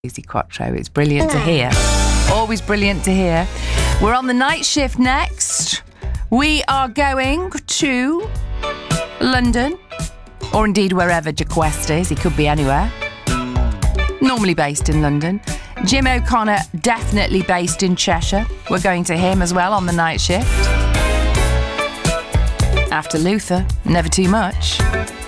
Suzi Quatro. It's brilliant to hear. Always brilliant to hear. We're on the night shift next. We are going to London, or indeed wherever Jaquest is. He could be anywhere. Normally based in London. Jim O'Connor, definitely based in Cheshire. We're going to him as well on the night shift. After Luther, never too much.